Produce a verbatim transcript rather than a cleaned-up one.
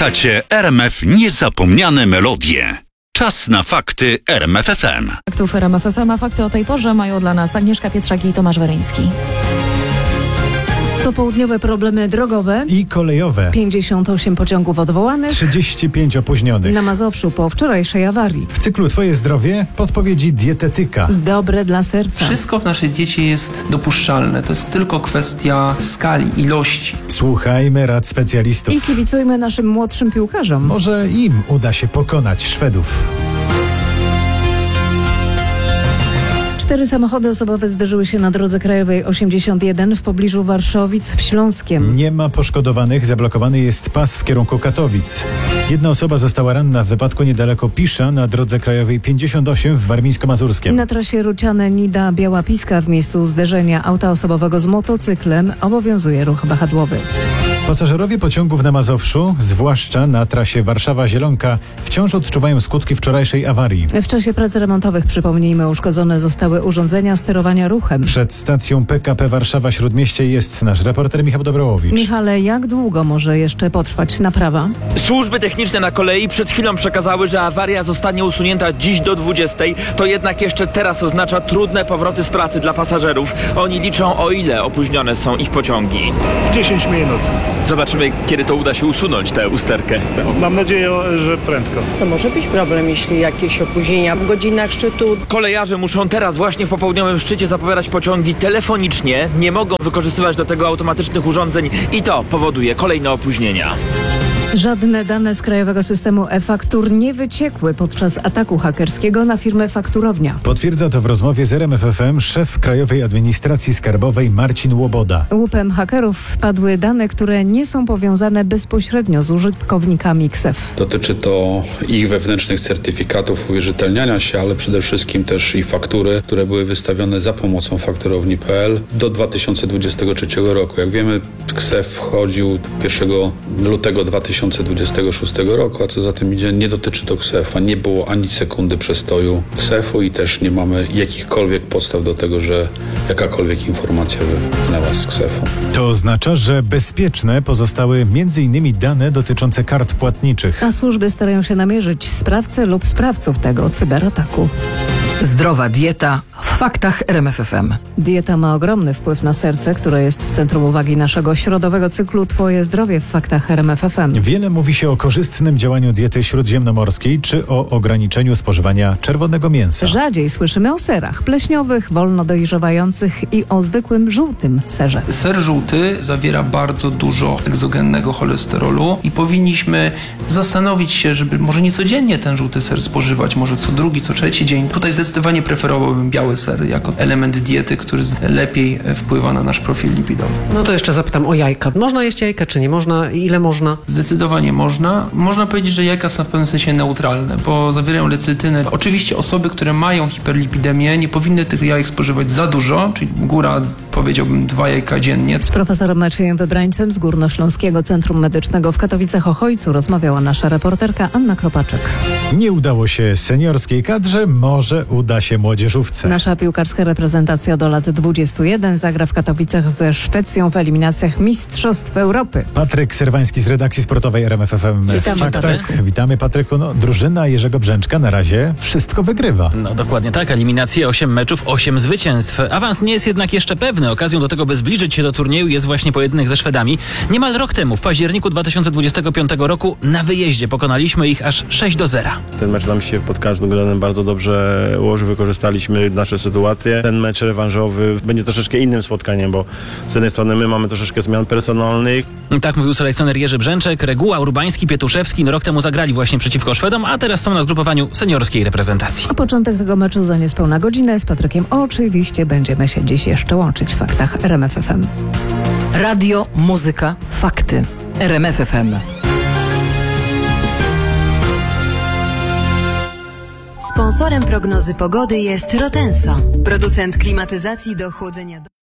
Słuchacie R M F Niezapomniane Melodie. Czas na fakty R M F F M. Faktów R M F F M, a fakty o tej porze mają dla nas Agnieszka Pietrzak i Tomasz Weryński. Popołudniowe problemy drogowe i kolejowe. pięćdziesiąt osiem pociągów odwołanych. trzydzieści pięć opóźnionych. Na Mazowszu po wczorajszej awarii. W cyklu Twoje zdrowie podpowiedzi dietetyka. Dobre dla serca. Wszystko w naszej diecie jest dopuszczalne. To jest tylko kwestia skali, ilości. Słuchajmy rad specjalistów. I kibicujmy naszym młodszym piłkarzom. Może im uda się pokonać Szwedów. Cztery samochody osobowe zderzyły się na drodze krajowej osiemdziesiąt jeden w pobliżu Warszowic w Śląskiem. Nie ma poszkodowanych, zablokowany jest pas w kierunku Katowic. Jedna osoba została ranna w wypadku niedaleko Pisza na drodze krajowej pięćdziesiąt osiem w Warmińsko-Mazurskiem. Na trasie Ruciane-Nida-Biała Piska w miejscu zderzenia auta osobowego z motocyklem obowiązuje ruch wahadłowy. Pasażerowie pociągów na Mazowszu, zwłaszcza na trasie Warszawa-Zielonka, wciąż odczuwają skutki wczorajszej awarii. W czasie prac remontowych, przypomnijmy, uszkodzone zostały urządzenia sterowania ruchem. Przed stacją P K P Warszawa-Śródmieście jest nasz reporter Michał Dobrowicz. Michale, jak długo może jeszcze potrwać naprawa? Służby techniczne na kolei przed chwilą przekazały, że awaria zostanie usunięta dziś do dwudziestej. To jednak jeszcze teraz oznacza trudne powroty z pracy dla pasażerów. Oni liczą, o ile opóźnione są ich pociągi. dziesięć minut. Zobaczymy, kiedy to uda się usunąć tę usterkę. Mam nadzieję, że prędko. To może być problem, jeśli jakieś opóźnienia w godzinach szczytu. Kolejarze muszą teraz właśnie w popołudniowym szczycie zapowiadać pociągi telefonicznie. Nie mogą wykorzystywać do tego automatycznych urządzeń i to powoduje kolejne opóźnienia. Żadne dane z krajowego systemu e-faktur nie wyciekły podczas ataku hakerskiego na firmę Fakturownia. Potwierdza to w rozmowie z R M F F M szef Krajowej Administracji Skarbowej Marcin Łoboda. Łupem hakerów wpadły dane, które nie są powiązane bezpośrednio z użytkownikami K S E F. Dotyczy to ich wewnętrznych certyfikatów uwierzytelniania się, ale przede wszystkim też i faktury, które były wystawione za pomocą fakturowni kropka p l do dwa tysiące dwudziestego trzeciego roku. Jak wiemy, K S E F wchodził pierwszego lutego dwa tysiące dwudziestego szóstego roku, a co za tym idzie, nie dotyczy to K S E F a. Nie było ani sekundy przestoju K S E F u i też nie mamy jakichkolwiek podstaw do tego, że jakakolwiek informacja wypłynęła z K S E F u. To oznacza, że bezpieczne pozostały między innymi dane dotyczące kart płatniczych. A służby starają się namierzyć sprawcę lub sprawców tego cyberataku. Zdrowa dieta w faktach R M F F M. Dieta ma ogromny wpływ na serce, które jest w centrum uwagi naszego środowego cyklu Twoje zdrowie w faktach R M F F M. Wiele mówi się o korzystnym działaniu diety śródziemnomorskiej czy o ograniczeniu spożywania czerwonego mięsa. Rzadziej słyszymy o serach pleśniowych, wolno dojrzewających i o zwykłym żółtym serze. Ser żółty zawiera bardzo dużo egzogennego cholesterolu i powinniśmy zastanowić się, żeby może nie codziennie ten żółty ser spożywać, może co drugi, co trzeci dzień. Tutaj zdecydowanie preferowałbym biały ser jako element diety, który lepiej wpływa na nasz profil lipidowy. No to jeszcze zapytam o jajka. Można jeść jajka, czy nie można? Ile można? Zdecydowanie można. Można powiedzieć, że jajka są w pewnym sensie neutralne, bo zawierają lecytynę. Oczywiście osoby, które mają hiperlipidemię, nie powinny tych jajek spożywać za dużo, czyli góra, powiedziałbym, dwa jajka dziennie. Z profesorem Maciejem Wybrańcem z Górnośląskiego Centrum Medycznego w Katowicach-Ochojcu rozmawiała nasza reporterka Anna Kropaczek. Nie udało się seniorskiej kadrze, może uda się młodzieżówce. Nasza piłkarska reprezentacja do lat dwudziestu jeden zagra w Katowicach ze Szwecją w eliminacjach Mistrzostw Europy. Patryk Serwański z redakcji sportowej R M F F M. Witamy, Faktach. Patryk. Witamy, Patryku. No, drużyna Jerzego Brzęczka na razie wszystko wygrywa. No dokładnie tak. Eliminacje, osiem meczów, osiem zwycięstw. Awans nie jest jednak jeszcze pewny. Okazją do tego, by zbliżyć się do turnieju, jest właśnie pojedynek ze Szwedami. Niemal rok temu, w październiku dwa tysiące dwudziestego piątego roku, na wyjeździe pokonaliśmy ich aż sześć do zera. Ten mecz nam się pod każdym względem bardzo dobrze ułożył. Wykorzystaliśmy nasze sytuacje. Ten mecz rewanżowy będzie troszeczkę innym spotkaniem, bo z jednej strony my mamy troszeczkę zmian personalnych. Tak mówił selekcjoner Jerzy Brzęczek. Reguła, Urbański, Pietuszewski no rok temu zagrali właśnie przeciwko Szwedom, a teraz są na zgrupowaniu seniorskiej reprezentacji. A początek tego meczu za niespełna godzinę. Z Patrykiem oczywiście będziemy się dziś jeszcze łączyć w faktach R M F F M. Radio, muzyka, fakty. R M F F M. Sponsorem prognozy pogody jest Rotenso, producent klimatyzacji do chłodzenia.